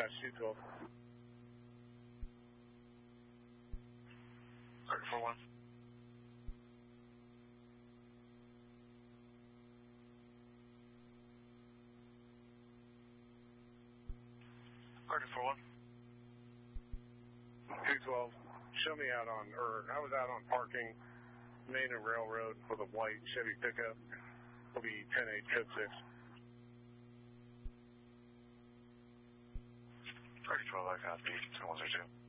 Dispatch 212. 34-1. Four 1. 212. Show me out on, I was out on parking, Main and Railroad with a white Chevy pickup. It'll be 10-8, code 6. 3012, I copy. 102.